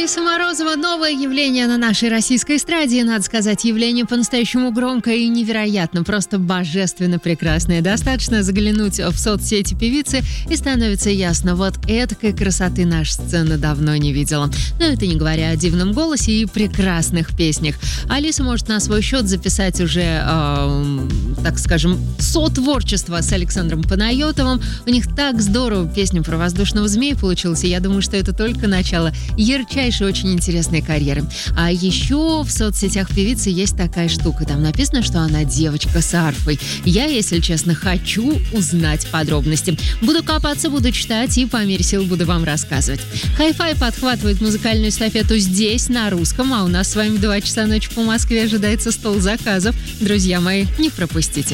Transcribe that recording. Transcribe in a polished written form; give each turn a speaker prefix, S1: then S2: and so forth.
S1: Алиса Морозова — новое явление на нашей российской эстраде. Надо сказать, явление по-настоящему громкое и невероятно, просто божественно прекрасное. Достаточно заглянуть в соцсети певицы, и становится ясно, вот этакой красоты наша сцена давно не видела. Но это не говоря о дивном голосе и прекрасных песнях. Алиса может на свой счет записать уже, так скажем, сотворчество с Александром Панайотовым. У них так здорово песня про воздушного змея получилась, и я думаю, что это только начало ярчайшей, очень интересной карьеры. А еще в соцсетях певицы есть такая штука. Там написано, что она девочка с арфой. Я, если честно, хочу узнать подробности. Буду копаться, буду читать и по мере сил буду вам рассказывать. Hi-Fi подхватывает музыкальную эстафету здесь, на русском, а у нас с вами в 2 часа ночи по Москве ожидается стол заказов. Друзья мои, не пропустите.